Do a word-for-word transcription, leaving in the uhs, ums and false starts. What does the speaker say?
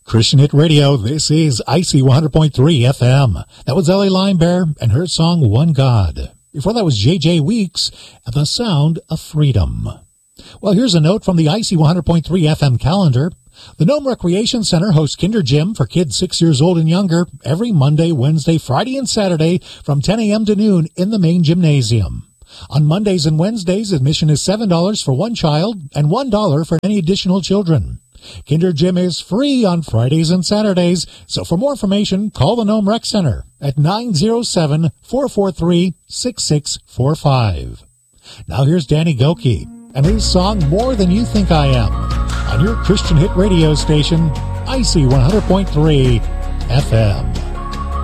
Christian Hit Radio, this is I C one hundred point three F M. That was Ellie Limebear and her song One God. Before that was J J Weeks and The Sound of Freedom. Well, here's a note from the I C one hundred point three F M calendar. The Nome Recreation Center hosts Kinder Gym for kids six years old and younger every Monday, Wednesday, Friday, and Saturday from ten a.m. to noon in the main gymnasium. On Mondays and Wednesdays, admission is seven dollars for one child and one dollar for any additional children. Kinder Gym is free on Fridays and Saturdays, so for more information, call the Nome Rec Center at nine oh seven, four four three, six six four five. Now here's Danny Gokey and his song More Than You Think I Am on your Christian Hit Radio station, I C one hundred point three F M.